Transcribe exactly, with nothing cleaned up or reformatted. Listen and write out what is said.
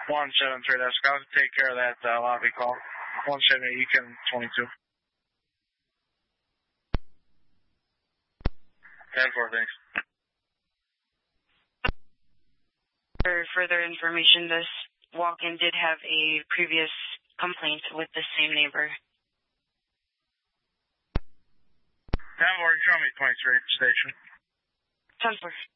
one seven three, that's I'll take care of that uh, lobby call. one seven eight, you can twenty-two. ten four, thanks. For further information, this walk-in did have a previous complaint with the same neighbor. ten four, show me twenty-three station. ten four.